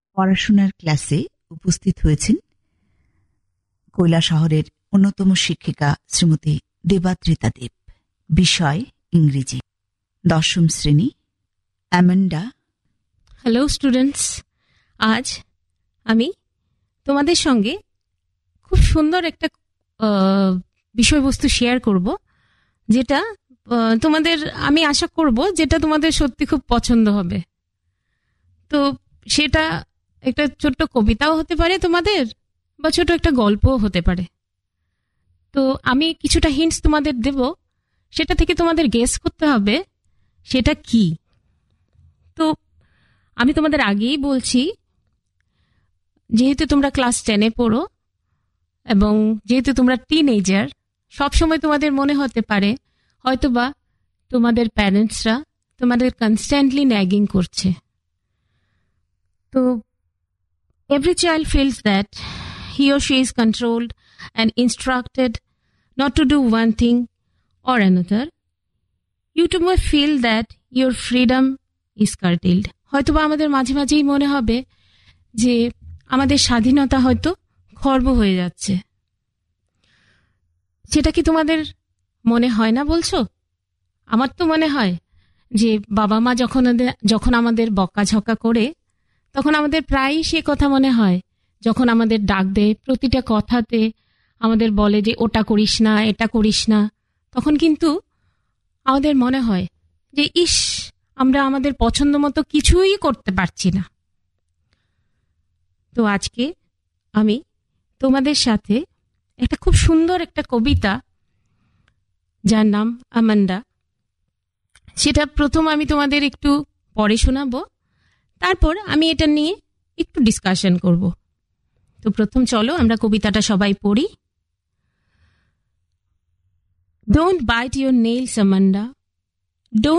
পড়াশোনার ক্লাসে উপস্থিত হয়েছেন কৈলাসহরের অন্যতম শিক্ষিকা শ্রীমতী দেবাদ্রিতা দেব। বিষয় ইংরেজি, 10ম শ্রেণী। অ্যামান্ডা। হ্যালো স্টুডেন্টস, আজ আমি তোমাদের সঙ্গে খুব সুন্দর একটা বিষয়বস্তু শেয়ার করব, যেটা তোমাদের, আমি আশা করব যেটা তোমাদের সত্যি খুব পছন্দ হবে। তো সেটা একটা ছোট্ট কবিতাও হতে পারে তোমাদের, বা ছোট একটা গল্পও হতে পারে। তো আমি কিছুটা হিন্টস তোমাদের দেব, সেটা থেকে তোমাদের গেস করতে হবে সেটা কি। তো আমি তোমাদের আগেই বলছি, যেহেতু তোমরা ক্লাস 10-এ পড়ো এবং যেহেতু তোমরা টিনেজার, সবসময় তোমাদের মনে হতে পারে হয়তোবা তোমাদের প্যারেন্টসরা তোমাদের কনস্ট্যান্টলি ন্যাগিং করছে। তো every child feels that he or she is controlled and instructed not to do one thing or another. You too may feel that your freedom is curtailed. হয়তোবা আমাদের মাঝে মাঝেই মনে হবে যে আমাদের স্বাধীনতা হয়তো খর্ব হয়ে যাচ্ছে। সেটা কি তোমাদের মনে হয় না বলছো? আমার তো মনে হয় যে বাবা মা যখন আমাদের বকাঝকা করে, তখন আমাদের প্রায়ই সে কথা মনে হয়। যখন আমাদের ডাক দেয়, প্রতিটা কথাতে আমাদের বলে যে ওটা করিস না, এটা করিস না, তখন কিন্তু আমাদের মনে হয় যে ইস, আমরা আমাদের পছন্দ মতো কিছুই করতে পারছি না। তো আজকে আমি তোমাদের সাথে একটা খুব সুন্দর একটা কবিতা, যার নাম আমান্ডা, সেটা প্রথম আমি তোমাদের একটু পড়ে শোনাবো, তারপর আমি এটা নিয়ে একটু ডিসকাশন করব। তো প্রথম চলো আমরা কবিতাটা সবাই পড়ি। Don't bite your nails, Amanda. Don't